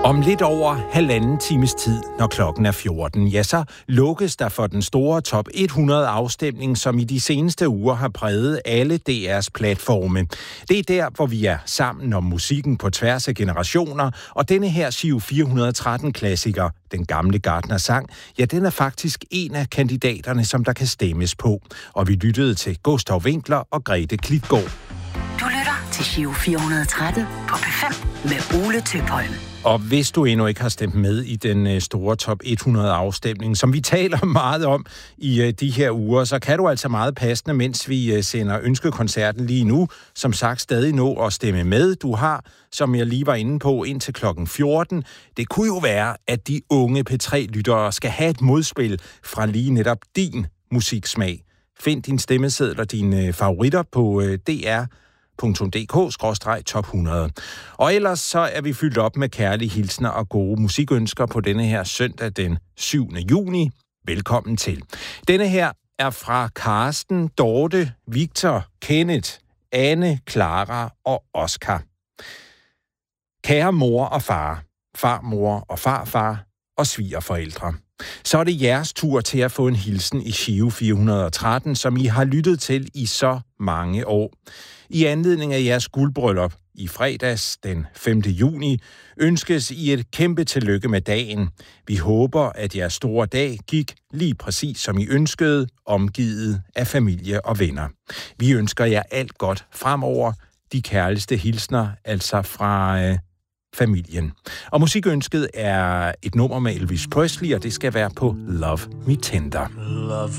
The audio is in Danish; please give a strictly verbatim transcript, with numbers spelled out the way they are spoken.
Om lidt over halvanden times tid, når klokken er fjorten, ja, så lukkes der for den store top hundrede afstemning, som i de seneste uger har præget alle D R's platforme. Det er der, hvor vi er sammen om musikken på tværs af generationer, og denne her Giro fire hundrede og tretten-klassiker, den gamle Gartner-sang, ja, den er faktisk en af kandidaterne, som der kan stemmes på. Og vi lyttede til Gustav Winckler og Grete Klitgaard. Du lytter til Giro fire hundrede og tretten på P fem med Ole Tøpholm. Og hvis du endnu ikke har stemt med i den store top hundrede afstemning, som vi taler meget om i de her uger, så kan du altså meget passende, mens vi sender ønskekoncerten lige nu, som sagt stadig nå at stemme med. Du har, som jeg lige var inde på, indtil klokken fjorten. Det kunne jo være, at de unge P tre-lyttere skal have et modspil fra lige netop din musiksmag. Find din stemmeseddel og dine favoritter på D R punktum d k skråstreg top hundrede. Og ellers så er vi fyldt op med kærlige hilsner og gode musikønsker på denne her søndag den syvende juni. Velkommen til. Denne her er fra Karsten, Dorte, Victor, Kenneth, Anne, Clara og Oscar. Kære mor og far, farmor og farfar og svigerforældre. Så er det jeres tur til at få en hilsen i Giro fire hundrede og tretten, som I har lyttet til i så mange år. I anledning af jeres guldbryllup i fredags den femte juni ønskes I et kæmpe tillykke med dagen. Vi håber, at jeres store dag gik lige præcis som I ønskede, omgivet af familie og venner. Vi ønsker jer alt godt fremover. De kærligste hilsner, altså fra øh, familien. Og musikønsket er et nummer med Elvis Presley, og det skal være på Love Me Tender. Love